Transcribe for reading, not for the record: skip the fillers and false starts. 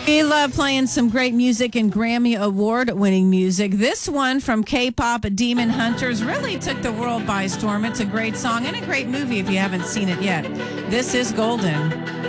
We love playing some great music and Grammy Award-winning music. This one from K-pop Demon Hunters really took the world by storm. It's a great song and a great movie if you haven't seen it yet. This is Golden.